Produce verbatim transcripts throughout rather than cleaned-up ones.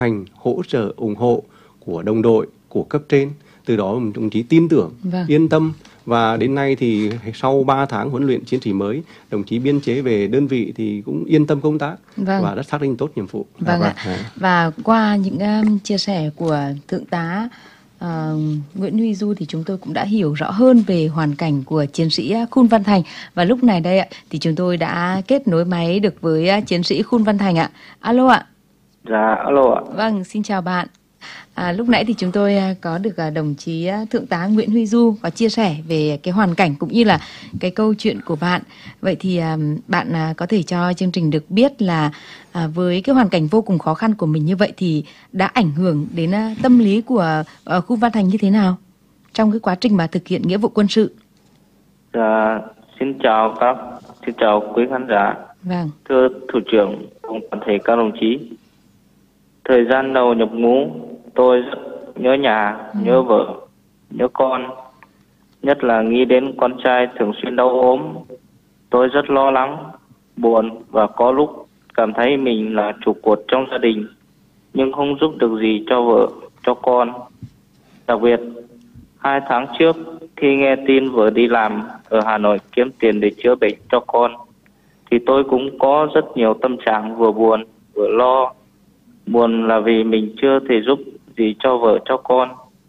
hành hỗ trợ ủng hộ của đồng đội, của cấp trên, từ đó đồng chí tin tưởng, vâng. yên tâm. Và đến nay thì sau ba tháng huấn luyện chiến sĩ mới, đồng chí biên chế về đơn vị thì cũng yên tâm công tác, vâng. và rất xác định tốt nhiệm vụ. Vâng ạ. À. Và qua những um, chia sẻ của Thượng tá uh, Nguyễn Huy Du thì chúng tôi cũng đã hiểu rõ hơn về hoàn cảnh của chiến sĩ Khun Văn Thành. Và lúc này đây ạ, thì chúng tôi đã kết nối máy được với chiến sĩ Khun Văn Thành ạ. Alo ạ. Dạ, alo ạ. Vâng, xin chào bạn. À, lúc nãy thì chúng tôi có được đồng chí Thượng tá Nguyễn Huy Du có chia sẻ về cái hoàn cảnh cũng như là cái câu chuyện của bạn. Vậy thì bạn có thể cho chương trình được biết là với cái hoàn cảnh vô cùng khó khăn của mình như vậy thì đã ảnh hưởng đến tâm lý của Khun Văn Thành như thế nào trong cái quá trình mà thực hiện nghĩa vụ quân sự? Dạ, xin chào các, xin chào quý khán giả. Vâng. Thưa thủ trưởng cùng toàn thể các đồng chí. Thời gian đầu nhập ngũ, tôi rất nhớ nhà, ừ. nhớ vợ, nhớ con. Nhất là nghĩ đến con trai thường xuyên đau ốm. Tôi rất lo lắng, buồn và có lúc cảm thấy mình là trụ cột trong gia đình, nhưng không giúp được gì cho vợ, cho con. Đặc biệt, hai tháng trước khi nghe tin vợ đi làm ở Hà Nội kiếm tiền để chữa bệnh cho con, thì tôi cũng có rất nhiều tâm trạng vừa buồn vừa lo. Buồn là vì mình chưa thể giúp gì cho vợ cho con.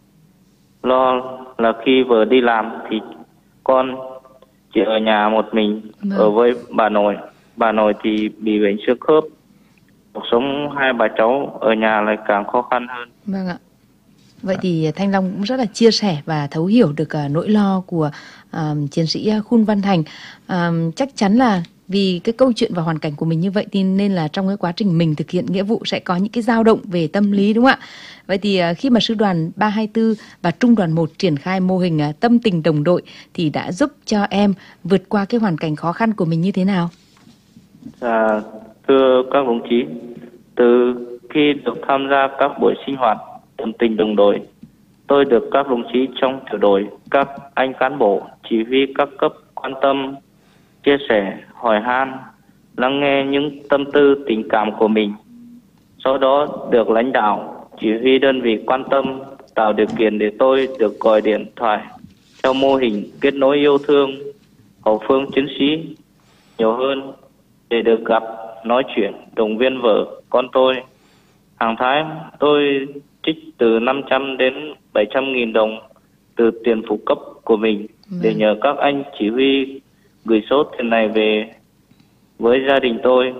Lo là khi vợ đi làm thì con chỉ ở nhà một mình, vâng. ở với bà nội. Bà nội thì bị bệnh xương khớp. Cuộc sống hai bà cháu ở nhà lại càng khó khăn hơn. Vâng ạ. Vậy thì Thanh Long cũng rất là chia sẻ và thấu hiểu được uh, nỗi lo của uh, chiến sĩ Khun Văn Thành. Uh, chắc chắn là vì cái câu chuyện và hoàn cảnh của mình như vậy thì nên là trong cái quá trình mình thực hiện nghĩa vụ sẽ có những cái dao động về tâm lý, đúng không ạ? Vậy thì khi mà sư đoàn ba hai tư và trung đoàn một triển khai mô hình tâm tình đồng đội thì đã giúp cho em vượt qua cái hoàn cảnh khó khăn của mình như thế nào? À, thưa các đồng chí, từ khi được tham gia các buổi sinh hoạt tâm tình đồng đội, tôi được các đồng chí trong tiểu đội, các anh cán bộ, chỉ huy các cấp quan tâm, chia sẻ, hỏi han, lắng nghe những tâm tư tình cảm của mình. Sau đó được lãnh đạo, chỉ huy đơn vị quan tâm, tạo điều kiện để tôi được gọi điện thoại theo mô hình kết nối yêu thương, hậu phương chiến sĩ nhiều hơn để được gặp, nói chuyện, động viên vợ, con tôi. Hàng tháng tôi trích từ năm trăm đến bảy trăm nghìn đồng từ tiền phụ cấp của mình để nhờ các anh chỉ huy gửi số tiền này về với gia đình tôi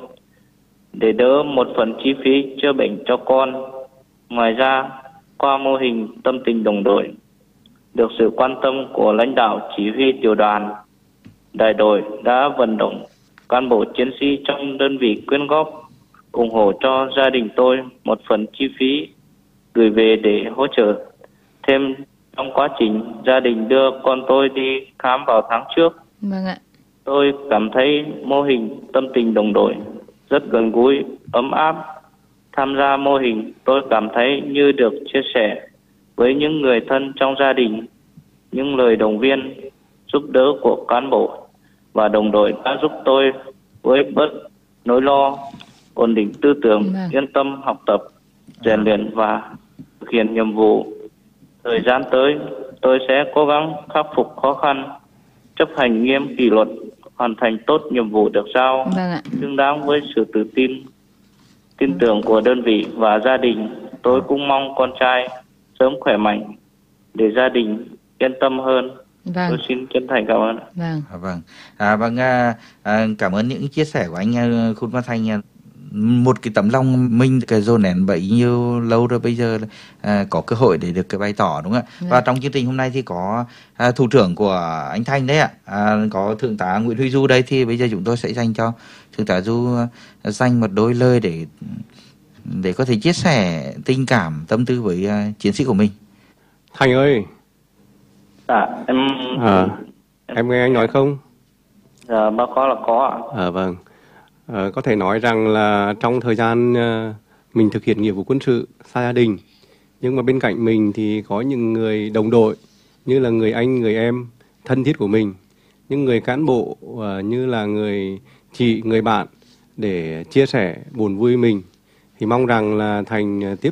để đỡ một phần chi phí chữa bệnh cho con. Ngoài ra, qua mô hình tâm tình đồng đội, được sự quan tâm của lãnh đạo chỉ huy tiểu đoàn, đại đội đã vận động cán bộ chiến sĩ trong đơn vị quyên góp ủng hộ cho gia đình tôi một phần chi phí gửi về để hỗ trợ thêm trong quá trình gia đình đưa con tôi đi khám vào tháng trước. Vâng ạ. Tôi cảm thấy mô hình tâm tình đồng đội rất gần gũi, ấm áp. Tham gia mô hình, tôi cảm thấy như được chia sẻ với những người thân trong gia đình. Những lời động viên, giúp đỡ của cán bộ và đồng đội đã giúp tôi với bớt nỗi lo, ổn định tư tưởng, vâng. yên tâm học tập, rèn luyện và thực hiện nhiệm vụ. Thời gian tới, tôi sẽ cố gắng khắc phục khó khăn, chấp hành nghiêm kỷ luật, hoàn thành tốt nhiệm vụ được giao, vâng xứng đáng với sự tự tin, tin tưởng của đơn vị và gia đình. Tôi cũng mong con trai sớm khỏe mạnh để gia đình yên tâm hơn. Vâng. Tôi xin chân thành cảm ơn. Vâng. À, vâng. À, vâng. À, à, cảm ơn những chia sẻ của anh Khun Văn Thành. Một cái tấm lòng mình cái dồn nén bấy nhiêu lâu rồi, bây giờ à, có cơ hội để được cái bày tỏ, đúng không ạ? Vâng. Và trong chương trình hôm nay thì có à, thủ trưởng của anh Thành đấy ạ, à, có thượng tá Nguyễn Huy Du đây, thì bây giờ chúng tôi sẽ dành cho thượng tá Du à, dành một đôi lời để để có thể chia sẻ tình cảm, tâm tư với à, chiến sĩ của mình. Thành ơi. Dạ, em... À, em nghe anh nói không? Dạ, báo cáo là có ạ. À, vâng. À, có thể nói rằng là trong thời gian uh, mình thực hiện nghĩa vụ quân sự xa gia đình, nhưng mà bên cạnh mình thì có những người đồng đội như là người anh, người em thân thiết của mình, những người cán bộ uh, như là người chị, người bạn để chia sẻ buồn vui mình. thì mong rằng là Thành tiếp